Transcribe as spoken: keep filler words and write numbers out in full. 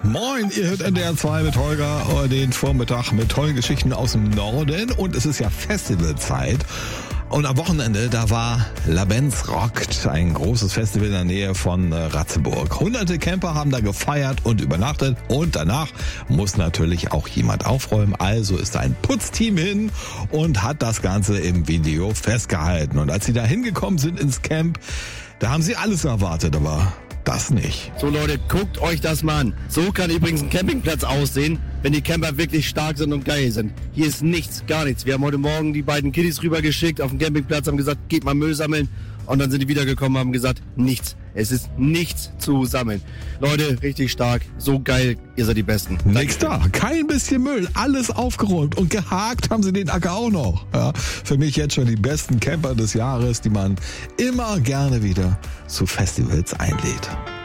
Moin, ihr hört N D R zwei mit Holger, den Vormittag mit tollen Geschichten aus dem Norden und es ist ja Festivalzeit. Und am Wochenende, da war La Benz Rockt, ein großes Festival in der Nähe von Ratzeburg. Hunderte Camper haben da gefeiert und übernachtet und danach muss natürlich auch jemand aufräumen. Also ist ein Putzteam hin und hat das Ganze im Video festgehalten. Und als sie da hingekommen sind ins Camp, da haben sie alles erwartet, aber das nicht. So Leute, guckt euch das mal an. So kann übrigens ein Campingplatz aussehen, wenn die Camper wirklich stark sind und geil sind. Hier ist nichts, gar nichts. Wir haben heute Morgen die beiden Kiddies rübergeschickt auf den Campingplatz, haben gesagt, geht mal Müll sammeln. Und dann sind die wiedergekommen und haben gesagt, nichts. Es ist nichts zu sammeln. Leute, richtig stark, so geil, ihr seid die Besten. Nix da, kein bisschen Müll, alles aufgeräumt und gehakt haben sie den Acker auch noch. Ja, für mich jetzt schon die besten Camper des Jahres, die man immer gerne wieder zu Festivals einlädt.